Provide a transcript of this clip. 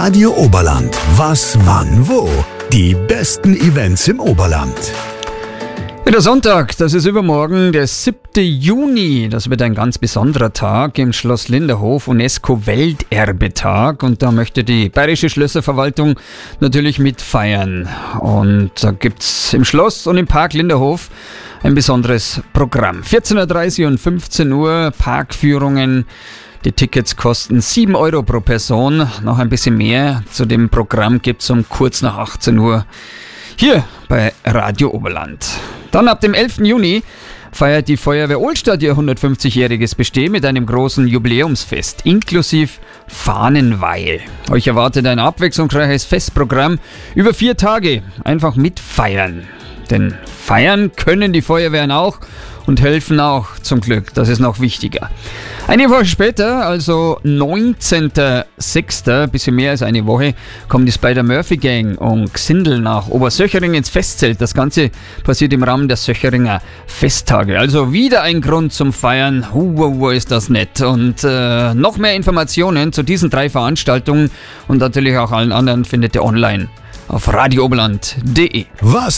Radio Oberland. Was, wann, wo? Die besten Events im Oberland. Der Sonntag, das ist übermorgen, der 7. Juni. Das wird ein ganz besonderer Tag im Schloss Linderhof, UNESCO-Welterbetag. Und da möchte die Bayerische Schlösserverwaltung natürlich mitfeiern. Und da gibt's im Schloss und im Park Linderhof ein besonderes Programm. 14.30 Uhr und 15 Uhr Parkführungen. Die Tickets kosten 7 Euro pro Person. Noch ein bisschen mehr zu dem Programm gibt's um kurz nach 18 Uhr hier bei Radio Oberland. Dann ab dem 11. Juni feiert die Feuerwehr Ohlstadt ihr 150-jähriges Bestehen mit einem großen Jubiläumsfest, inklusive Fahnenweih. Euch erwartet ein abwechslungsreiches Festprogramm über 4 Tage. Einfach mitfeiern. Denn feiern können die Feuerwehren auch und helfen auch zum Glück. Das ist noch wichtiger. Eine Woche später, also 19.06., bisschen mehr als eine Woche, kommt die Spider-Murphy-Gang und Xindl nach Obersöchering ins Festzelt. Das Ganze passiert im Rahmen der Söcheringer Festtage. Also wieder ein Grund zum Feiern. Ist das nett. Und noch mehr Informationen zu diesen 3 Veranstaltungen und natürlich auch allen anderen findet ihr online auf radiooberland.de. Was